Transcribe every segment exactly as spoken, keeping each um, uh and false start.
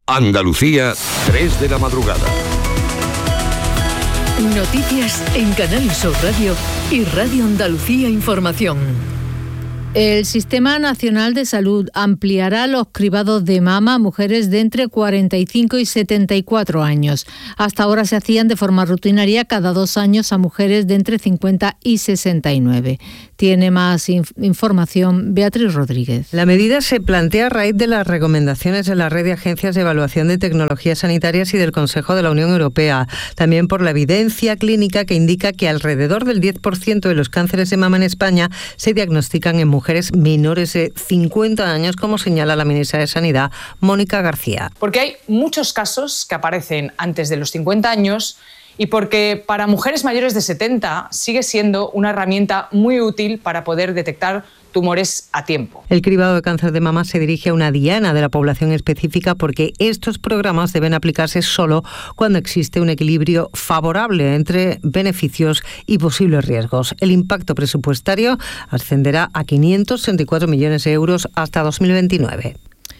Andalucía, tres de la madrugada. Noticias en Canal Sur Radio y Radio Andalucía Información. El Sistema Nacional de Salud ampliará los cribados de mama a mujeres de entre cuarenta y cinco y setenta y cuatro años. Hasta ahora se hacían de forma rutinaria cada dos años a mujeres de entre cincuenta y sesenta y nueve. Tiene más inf- información Beatriz Rodríguez. La medida se plantea a raíz de las recomendaciones de la Red de Agencias de Evaluación de Tecnologías Sanitarias y del Consejo de la Unión Europea. También por la evidencia clínica que indica que alrededor del diez por ciento de los cánceres de mama en España se diagnostican en mujeres mujeres menores de cincuenta años, como señala la ministra de Sanidad, Mónica García. Porque hay muchos casos que aparecen antes de los cincuenta años y porque para mujeres mayores de setenta sigue siendo una herramienta muy útil para poder detectar tumores a tiempo. El cribado de cáncer de mama se dirige a una diana de la población específica porque estos programas deben aplicarse solo cuando existe un equilibrio favorable entre beneficios y posibles riesgos. El impacto presupuestario ascenderá a quinientos treinta y cuatro millones de euros hasta dos mil veintinueve.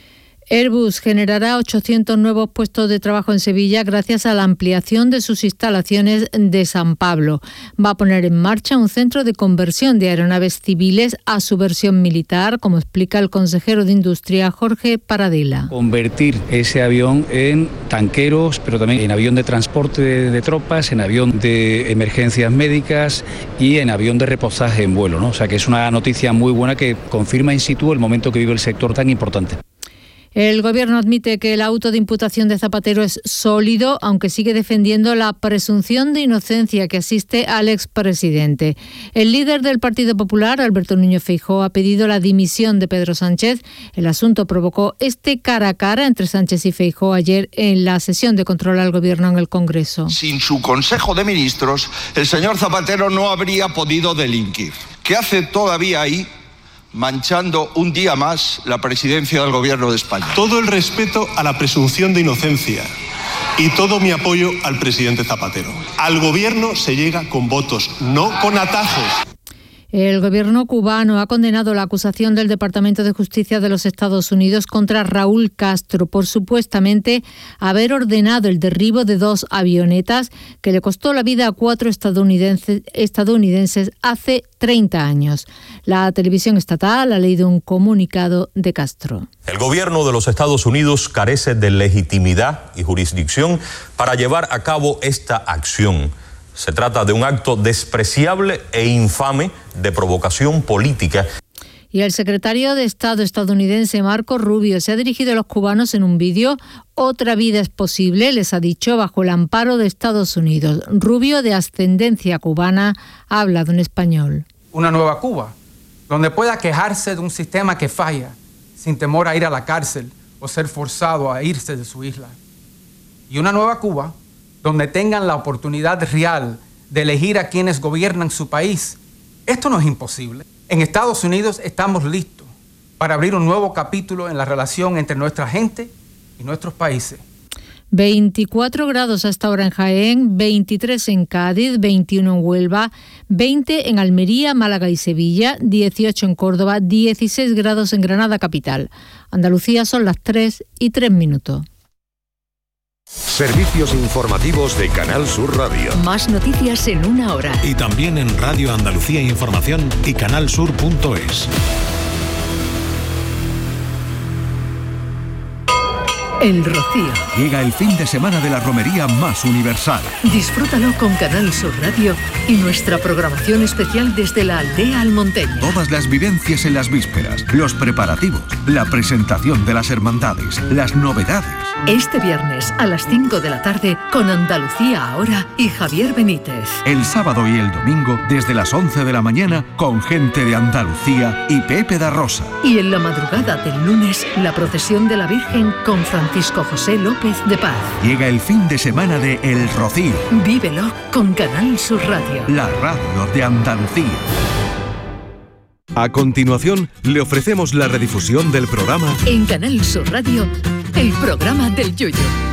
Airbus generará ochocientos nuevos puestos de trabajo en Sevilla gracias a la ampliación de sus instalaciones de San Pablo. Va a poner en marcha un centro de conversión de aeronaves civiles a su versión militar, como explica el consejero de Industria, Jorge Paradela. Convertir ese avión en tanqueros, pero también en avión de transporte de, de tropas, en avión de emergencias médicas y en avión de reposaje en vuelo, ¿no? O sea que es una noticia muy buena que confirma in situ el momento que vive el sector tan importante. El Gobierno admite que el auto de imputación de Zapatero es sólido, aunque sigue defendiendo la presunción de inocencia que asiste al expresidente. El líder del Partido Popular, Alberto Núñez Feijóo, ha pedido la dimisión de Pedro Sánchez. El asunto provocó este cara a cara entre Sánchez y Feijóo ayer en la sesión de control al Gobierno en el Congreso. Sin su Consejo de Ministros, el señor Zapatero no habría podido delinquir. ¿Qué hace todavía ahí, manchando un día más la presidencia del Gobierno de España? Todo el respeto a la presunción de inocencia y todo mi apoyo al presidente Zapatero. Al Gobierno se llega con votos, no con atajos. El gobierno cubano ha condenado la acusación del Departamento de Justicia de los Estados Unidos contra Raúl Castro por supuestamente haber ordenado el derribo de dos avionetas que le costó la vida a cuatro estadounidenses, estadounidenses hace treinta años. La televisión estatal ha leído un comunicado de Castro. El gobierno de los Estados Unidos carece de legitimidad y jurisdicción para llevar a cabo esta acción. Se trata de un acto despreciable e infame de provocación política. Y el secretario de Estado estadounidense Marco Rubio se ha dirigido a los cubanos en un vídeo. Otra vida es posible, les ha dicho, bajo el amparo de Estados Unidos. Rubio, de ascendencia cubana, ha hablado en español. Una nueva Cuba, donde pueda quejarse de un sistema que falla, sin temor a ir a la cárcel o ser forzado a irse de su isla. Y una nueva Cuba, donde tengan la oportunidad real de elegir a quienes gobiernan su país. Esto no es imposible. En Estados Unidos estamos listos para abrir un nuevo capítulo en la relación entre nuestra gente y nuestros países. veinticuatro grados hasta ahora en Jaén, veintitrés en Cádiz, veintiuno en Huelva, veinte en Almería, Málaga y Sevilla, dieciocho en Córdoba, dieciséis grados en Granada capital. Andalucía son las tres y tres minutos. Servicios informativos de Canal Sur Radio. Más noticias en una hora. Y también en Radio Andalucía Información y canalsur punto es. El Rocío. Llega el fin de semana de la romería más universal. Disfrútalo con Canal Sur Radio y nuestra programación especial desde la aldea almonteña. Todas las vivencias en las vísperas, los preparativos, la presentación de las hermandades, las novedades. Este viernes a las cinco de la tarde con Andalucía Ahora y Javier Benítez. El sábado y el domingo desde las once de la mañana con gente de Andalucía y Pepe da Rosa. Y en la madrugada del lunes la procesión de la Virgen con Francisco José López de Paz. Llega el fin de semana de El Rocío. Vívelo con Canal Sur Radio. La radio de Andalucía. A continuación, le ofrecemos la redifusión del programa en Canal Sur Radio, el programa del Yoyo.